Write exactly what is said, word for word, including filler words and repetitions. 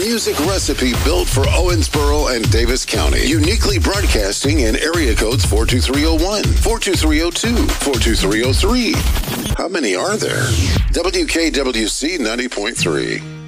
music recipe built for Owensboro and Davis County. Uniquely broadcasting in area codes four two three oh one, four two three oh two, four two three oh three. How many are there? W K W C ninety point three.